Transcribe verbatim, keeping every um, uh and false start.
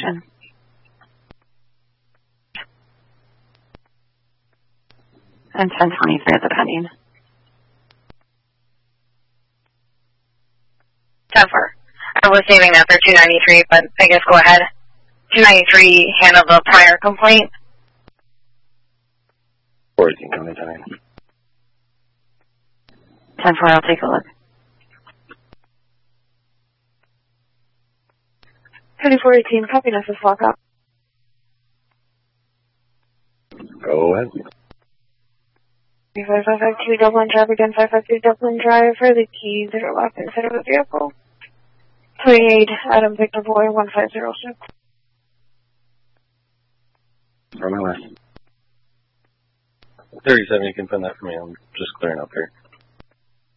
location. And ten twenty-three at the pending. ten four. I was saving that for two ninety-three, but I guess go ahead. two ninety-three handled the prior complaint. four eighteen, coming time. ten four, I'll take a look. twenty-four eighteen, copy Nessus lockup. Go ahead. five five five two Dublin Drive, again five five two Dublin Drive for the keys that are locked inside of the vehicle. twenty-eight Adam Victor Boy one five zero six. On my list. thirty-seven, you can pin that for me. I'm just clearing up here.